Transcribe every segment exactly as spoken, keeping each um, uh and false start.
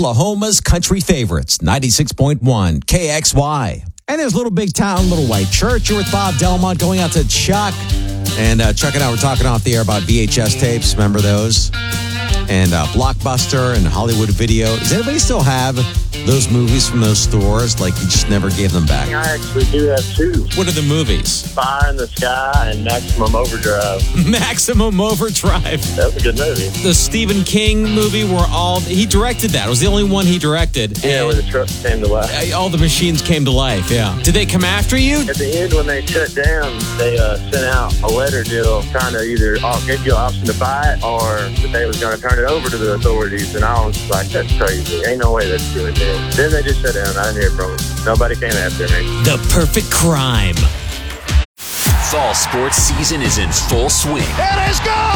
Oklahoma's country favorites, ninety-six point one K X Y. And there's Little Big Town, Little White Church. You're with Bob Delmont going out to Chuck. And uh, Chuck and I were talking off the air about V H S tapes. Remember those? And uh, Blockbuster and Hollywood Video. Does anybody still have those movies from those stores? Like, you just never gave them back? I actually do have two. What are the movies? Fire in the Sky and Maximum Overdrive. Maximum Overdrive. That was a good movie. The Stephen King movie where all... He directed that. It was the only one he directed. Yeah, where the trucks came to life. All the machines came to life, yeah. Did they come after you? At the end, when they shut down, they uh, sent out a letter deal trying to either oh, give you an option to buy it or that they was going to turn it over to the authorities. And I was like, that's crazy. Ain't no way that's doing it. Then they just shut down. I didn't hear from them. Nobody came after me. The perfect crime. Fall sports season is in full swing. It is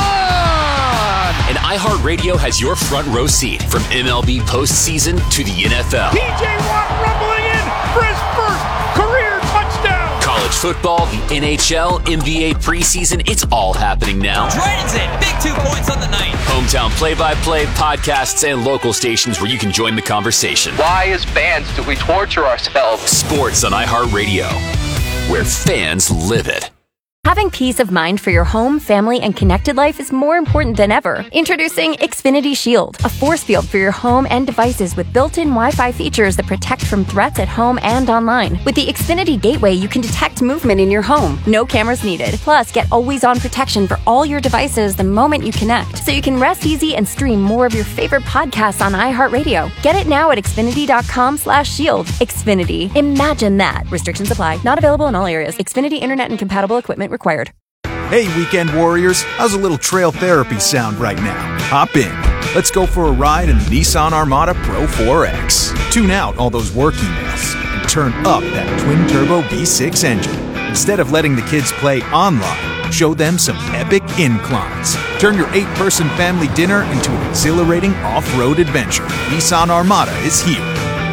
gone! And iHeartRadio has your front row seat from M L B postseason to the N F L. P J Watt rumbling in for his first career touchdown. College football, the N H L, N B A preseason, it's all happening now. Drayton's in. Big two points on the night. Hometown play-by-play, podcasts, and local stations where you can join the conversation. Why, as fans, do we torture ourselves? Sports on iHeartRadio, where fans live it. Having peace of mind for your home, family, and connected life is more important than ever. Introducing Xfinity Shield, a force field for your home and devices with built-in Wi-Fi features that protect from threats at home and online. With the Xfinity Gateway, you can detect movement in your home. No cameras needed. Plus, get always-on protection for all your devices the moment you connect, so you can rest easy and stream more of your favorite podcasts on iHeartRadio. Get it now at Xfinity.com slash shield. Xfinity. Imagine that. Restrictions apply. Not available in all areas. Xfinity Internet and compatible equipment required. Hey, weekend warriors, how's a little trail therapy sound right now? Hop in. Let's go for a ride in the Nissan Armada Pro four X. Tune out all those work emails and turn up that twin-turbo V six engine. Instead of letting the kids play online, show them some epic inclines. Turn your eight-person family dinner into an exhilarating off-road adventure. Nissan Armada is here.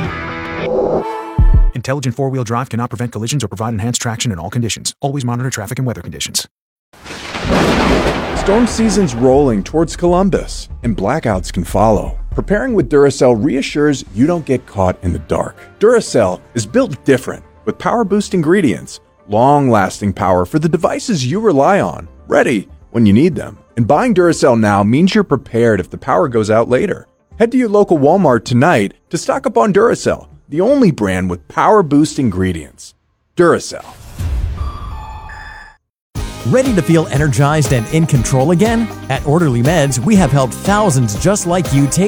Intelligent four-wheel drive cannot prevent collisions or provide enhanced traction in all conditions. Always monitor traffic and weather conditions. Storm season's rolling towards Columbus, and blackouts can follow. Preparing with Duracell reassures you don't get caught in the dark. Duracell is built different, with power-boost ingredients, long-lasting power for the devices you rely on, ready when you need them. And buying Duracell now means you're prepared if the power goes out later. Head to your local Walmart tonight to stock up on Duracell, the only brand with power-boost ingredients. Duracell. Ready to feel energized and in control again? At Orderly Meds, we have helped thousands just like you take